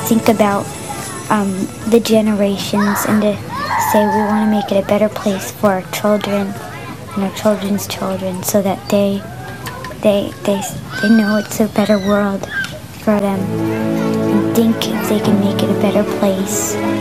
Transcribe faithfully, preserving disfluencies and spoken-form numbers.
think about um, the generations and to say we want to make it a better place for our children and our children's children, so that they they they they know it's a better world for them and think they can make it a better place.